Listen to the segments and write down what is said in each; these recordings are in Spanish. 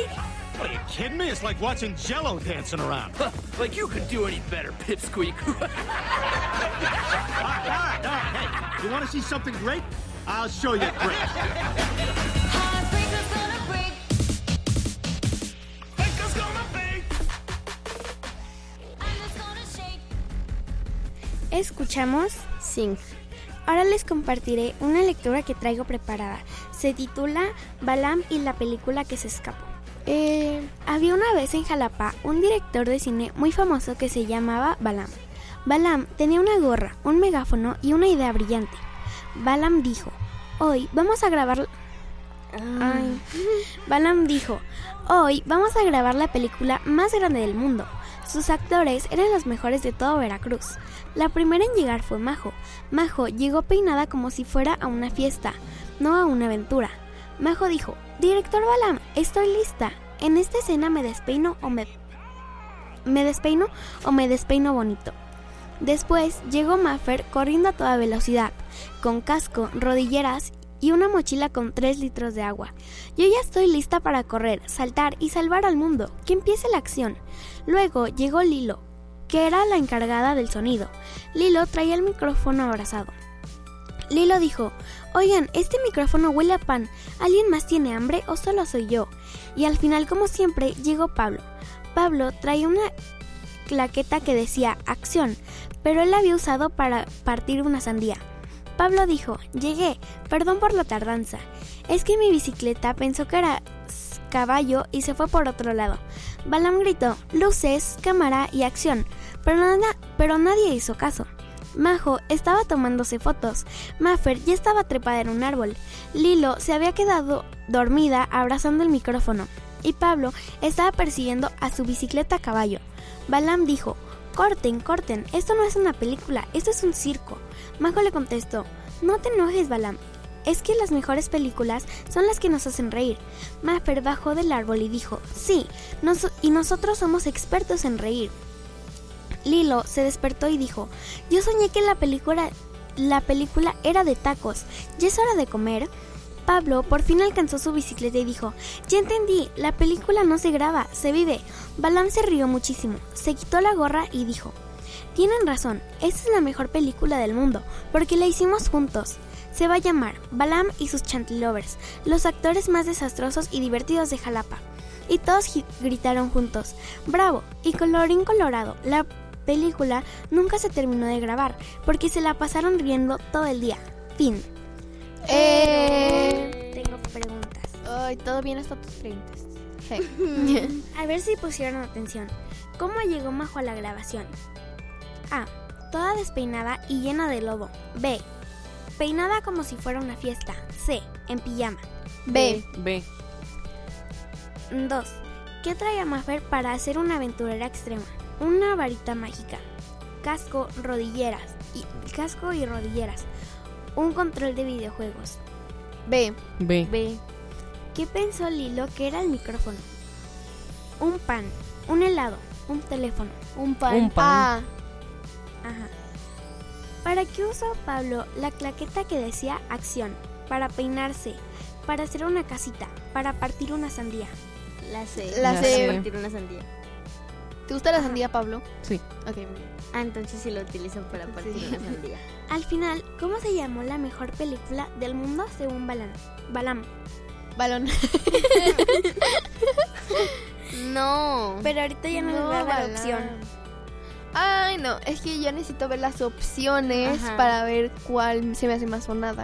break? What, are you kidding me? It's like watching Jell-O dancing around. Like you could do any better, Pipsqueak. All right. Hey, you want to see something great? I'll show you great. Heartbreaker's gonna break. Baker's gonna bake. And it's gonna shake. Escuchamos Sing. Ahora les compartiré una lectura que traigo preparada. Se titula Balaam y la película que se escapó. Había una vez en Jalapa un director de cine muy famoso que se llamaba Balaam. Balaam tenía una gorra, un megáfono y una idea brillante. Balaam dijo, hoy vamos a grabar la película más grande del mundo. Sus actores eran los mejores de todo Veracruz. La primera en llegar fue Majo. Majo llegó peinada como si fuera a una fiesta, no a una aventura. Majo dijo, director Balaam, estoy lista. En esta escena me despeino o me despeino bonito. Después llegó Maffer corriendo a toda velocidad, con casco, rodilleras y una mochila con 3 litros de agua. Yo ya estoy lista para correr, saltar y salvar al mundo. Que empiece la acción. Luego llegó Lilo, que era la encargada del sonido. Lilo traía el micrófono abrazado. Lilo dijo, oigan, este micrófono huele a pan. ¿Alguien más tiene hambre o solo soy yo? Y al final, como siempre, llegó Pablo. Pablo traía una claqueta que decía acción, pero él la había usado para partir una sandía. Pablo dijo, llegué, perdón por la tardanza. Es que mi bicicleta pensó que era caballo y se fue por otro lado. Balaam gritó, luces, cámara y acción, pero nadie hizo caso. Majo estaba tomándose fotos. Maffer ya estaba trepada en un árbol. Lilo se había quedado dormida abrazando el micrófono. Y Pablo estaba persiguiendo a su bicicleta a caballo. Balaam dijo, corten, esto no es una película, esto es un circo. Majo le contestó, no te enojes, Balaam. Es que las mejores películas son las que nos hacen reír. Maffer bajó del árbol y dijo, sí, nosotros somos expertos en reír. Lilo se despertó y dijo, yo soñé que la película era de tacos. ¿Ya es hora de comer? Pablo por fin alcanzó su bicicleta y dijo, ya entendí, la película no se graba, se vive. Balaam se rió muchísimo, se quitó la gorra y dijo, tienen razón, esta es la mejor película del mundo, porque la hicimos juntos. Se va a llamar Balaam y sus Chantilovers, los actores más desastrosos y divertidos de Jalapa. Y todos gritaron juntos, ¡bravo! Y colorín colorado, la película nunca se terminó de grabar, porque se la pasaron riendo todo el día. Fin. Tengo preguntas. Ay, todo bien hasta tus preguntas. A ver si pusieron atención. ¿Cómo llegó Majo a la grabación? A. Toda despeinada y llena de lodo. B. Peinada como si fuera una fiesta. C. En pijama. B. 2. ¿Qué traía Maffer para hacer una aventurera extrema? Una varita mágica. Casco y rodilleras. Un control de videojuegos. B. ¿Qué pensó Lilo que era el micrófono? Un pan, un helado, un teléfono. Un pan. A. Ajá. ¿Para qué usó Pablo la claqueta que decía acción? Para peinarse, para hacer una casita, para partir una sandía. La C. Para partir una sandía. ¿Te gusta la sandía, Pablo? Sí. Ok, muy bien. Entonces sí lo utilizan para partir una sandía. Al final, ¿cómo se llamó la mejor película del mundo según Balaam? Balón. No. Pero ahorita ya no les voy a dar opción. Ay, no, es que yo necesito ver las opciones para ver cuál se me hace más sonada.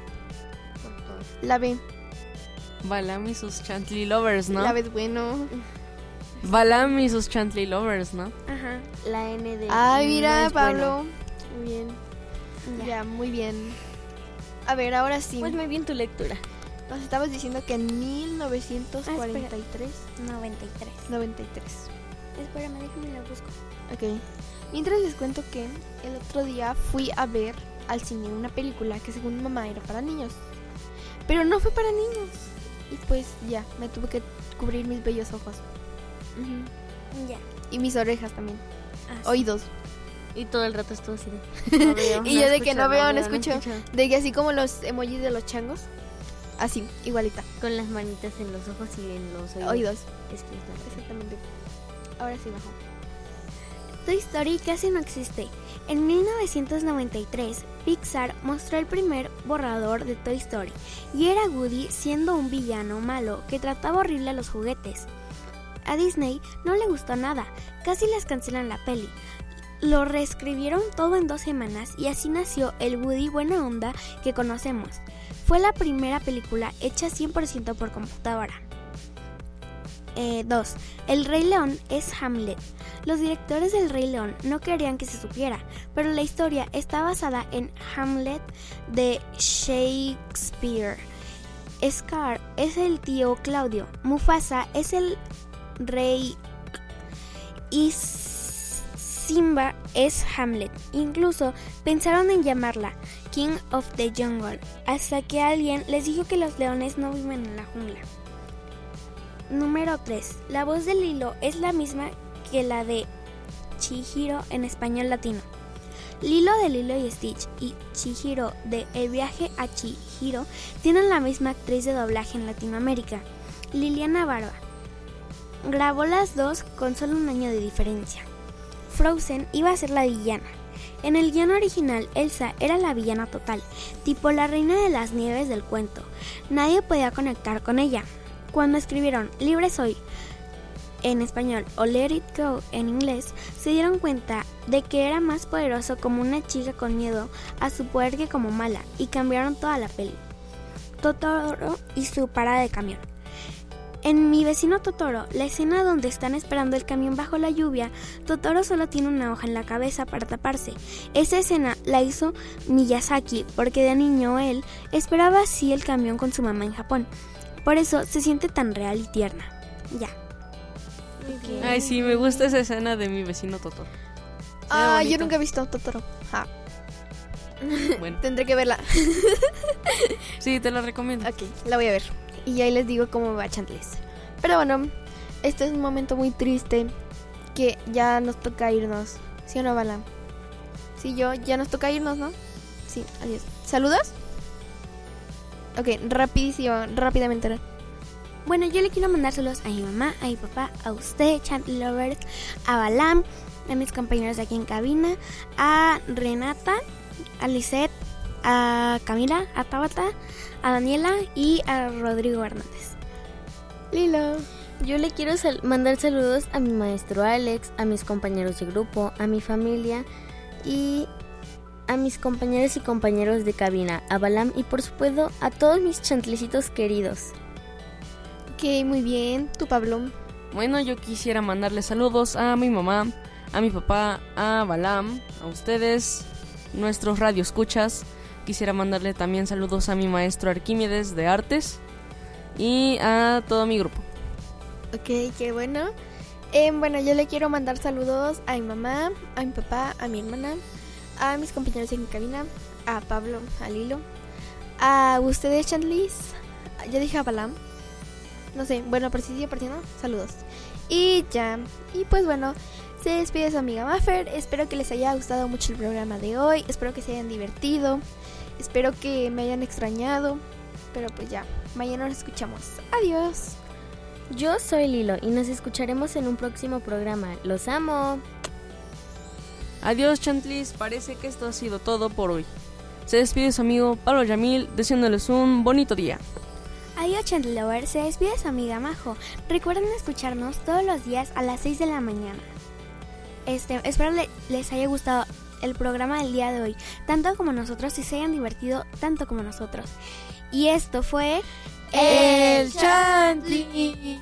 La B. Balaam y sus Chantley Lovers, ¿no? La B es bueno. Balaam y sus Chantley Lovers, ¿no? Ajá. La N de... Ay, mira, no es Pablo. bueno. Muy bien. Ya, muy bien. A ver, ahora sí. Pues muy bien tu lectura. Nos estabas diciendo que en 1943. 93. Espérame, déjame la busco. Ok. Mientras les cuento que el otro día fui a ver al cine una película que según mi mamá era para niños. Pero no fue para niños. Y pues ya, me tuve que cubrir mis bellos ojos. Ya. Y mis orejas también. Sí. Oídos. Y todo el rato estuvo así de... No veo, Y no yo de escucho, que no veo, no escucho. escucho. De que así como los emojis de los changos. Así, igualita. Con las manitas en los ojos y en los Oídos. Es que está- Exactamente. Ahora sí bajo. Toy Story casi no existe. En 1993, Pixar mostró el primer borrador de Toy Story y era Woody siendo un villano malo que trataba horrible a los juguetes. A Disney no le gustó nada, casi les cancelan la peli. Lo reescribieron todo en 2 semanas y así nació el Woody buena onda que conocemos. Fue la primera película hecha 100% por computadora. 2. El Rey León es Hamlet. Los directores del Rey León no querían que se supiera, pero la historia está basada en Hamlet de Shakespeare. Scar es el tío Claudio, Mufasa es el rey y Simba es Hamlet. Incluso pensaron en llamarla King of the Jungle, hasta que alguien les dijo que los leones no viven en la jungla. Número 3. La voz de Lilo es la misma que la de Chihiro en español latino. Lilo de Lilo y Stitch y Chihiro de El viaje a Chihiro tienen la misma actriz de doblaje en Latinoamérica, Liliana Barba. Grabó las dos con solo un año de diferencia. Frozen iba a ser la villana. En el guión original, Elsa era la villana total, tipo la reina de las nieves del cuento. Nadie podía conectar con ella. Cuando escribieron Libre Soy en español o Let It Go en inglés, se dieron cuenta de que era más poderoso como una chica con miedo a su poder que como mala, y cambiaron toda la peli. Totoro y su parada de camión. En Mi vecino Totoro, la escena donde están esperando el camión bajo la lluvia, Totoro solo tiene una hoja en la cabeza para taparse. Esa escena la hizo Miyazaki porque de niño él esperaba así el camión con su mamá en Japón. Por eso se siente tan real y tierna. Ya. Ay, sí, me gusta esa escena de Mi vecino Totoro. Ah, yo bonito. nunca he visto Totoro. Ja, Bueno, tendré que verla. sí, te la recomiendo. Ok, la voy a ver. Y ahí les digo cómo va Chantles. Pero bueno, este es un momento muy triste que ya nos toca irnos. ¿Sí o no, Bala? Sí, ya nos toca irnos, ¿no? Sí, adiós. ¿Saludos? Ok, rápidamente. Bueno, yo le quiero mandar saludos a mi mamá, a mi papá, a usted, Chantley Lovers, a Balam, a mis compañeros de aquí en cabina, a Renata, a Lisette, a Camila, a Tabata, a Daniela y a Rodrigo Hernández. Lilo. Yo le quiero mandar saludos a mi maestro Alex, a mis compañeros de grupo, a mi familia y a mis compañeros y compañeros de cabina, a Balam y por supuesto a todos mis chantlecitos queridos. Ok, muy bien. ¿Tú, Pablo? Bueno, yo quisiera mandarle saludos a mi mamá, a mi papá, a Balam, a ustedes, nuestros radioescuchas. Quisiera mandarle también saludos a mi maestro Arquímedes de Artes y a todo mi grupo. Ok, qué bueno. Bueno, yo le quiero mandar saludos a mi mamá, a mi papá, a mi hermana, a mis compañeros en cabina, a Pablo, a Lilo, a ustedes, Chantlis. Ya dije a Balam. No sé, bueno, pero si sigue partiendo, saludos. Y ya, y pues bueno, se despide su amiga Maffer. Espero que les haya gustado mucho el programa de hoy. Espero que se hayan divertido. Espero que me hayan extrañado. Pero pues ya, mañana nos escuchamos. Adiós. Yo soy Lilo y nos escucharemos en un próximo programa. ¡Los amo! Adiós, Chantlis, parece que esto ha sido todo por hoy. Se despide su amigo Pablo Yamil deseándoles un bonito día. Adiós, Chantley Lovers, se despide su amiga Majo. Recuerden escucharnos todos los días a las 6 de la mañana. Espero les haya gustado el programa del día de hoy, tanto como nosotros, y se hayan divertido tanto como nosotros. Y esto fue El Chantley.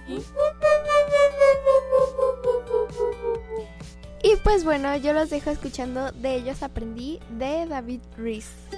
Y pues bueno, yo los dejo escuchando De ellos aprendí de David Rees.